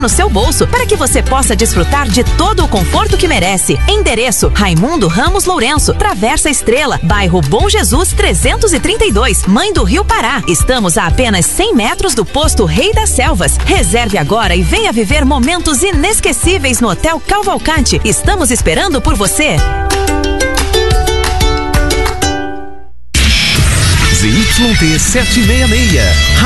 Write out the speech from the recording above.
no seu bolso para que você possa desfrutar de todo o conforto que merece. Endereço: Raimundo Ramos Lourenço, Travessa Estrela, bairro Bom Jesus 332, Mãe do Rio Pará. Estamos a apenas 100 metros do posto Rei das Selvas. Reserve agora e venha viver momentos inesquecíveis no Hotel Cavalcante. Estamos esperando por você. ZYT 766